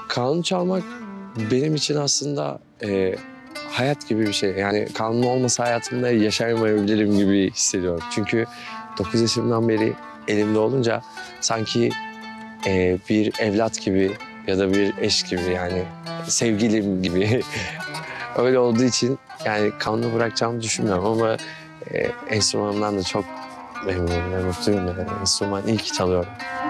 Kanun çalmak benim için aslında hayat gibi bir şey. Yani kanun olmasa hayatımda yaşayamayabilirim gibi hissediyorum. Çünkü 9 yaşımdan beri elimde olunca sanki bir evlat gibi ya da bir eş gibi, yani sevgilim gibi öyle olduğu için yani kanunu bırakacağımı düşünmüyorum ama enstrümanımdan da çok memnunum ve mutluyum. Yani enstrüman iyi ki çalıyorum.